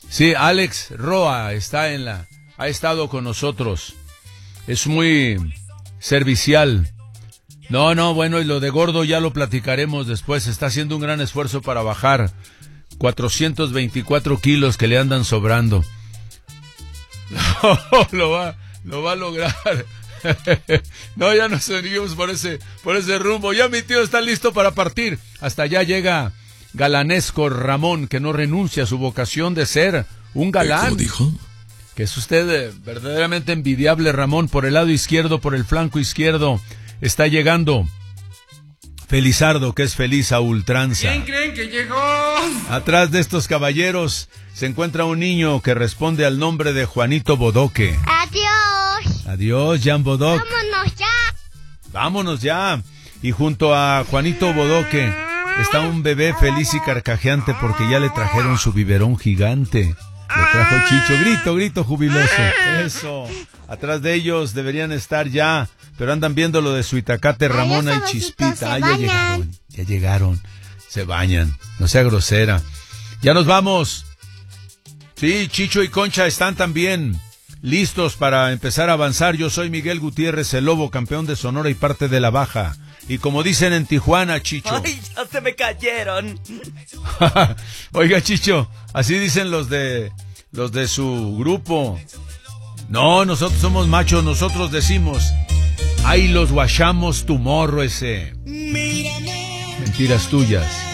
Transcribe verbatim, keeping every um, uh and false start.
Sí, Alex Roa está en la, ha estado con nosotros. Es muy servicial. No, no, bueno, y lo de gordo ya lo platicaremos después. Está haciendo un gran esfuerzo para bajar cuatrocientos veinticuatro kilos que le andan sobrando. No, lo va, lo va a lograr. No, ya nos seguimos por ese, por ese rumbo. Ya mi tío está listo para partir. Hasta allá llega Galanesco Ramón, que no renuncia a su vocación de ser un galán. ¿Cómo dijo? Que es usted eh, verdaderamente envidiable, Ramón. Por el lado izquierdo, por el flanco izquierdo, está llegando Felizardo, que es feliz a ultranza. ¿Quién creen que llegó? Atrás de estos caballeros se encuentra un niño que responde al nombre de Juanito Bodoque. Adiós. Adiós, Jan Bodoque. Vámonos ya. Vámonos ya. Y junto a Juanito Bodoque está un bebé feliz y carcajeante porque ya le trajeron su biberón gigante. Le trajo Chicho. Grito, grito jubiloso. Eso. Atrás de ellos deberían estar ya, pero andan viendo lo de su Itacate, Ramona y Chispita. Ah, ya llegaron, ya llegaron. Se bañan. No sea grosera. Ya nos vamos. Sí, Chicho y Concha están también listos para empezar a avanzar. Yo soy Miguel Gutiérrez, el Lobo, campeón de Sonora y parte de la Baja. Y como dicen en Tijuana, Chicho. ¡Ay, ya se me cayeron! Oiga, Chicho, así dicen los de los de su grupo. No, nosotros somos machos, nosotros decimos, ahí los guachamos tu morro ese. Mentiras tuyas.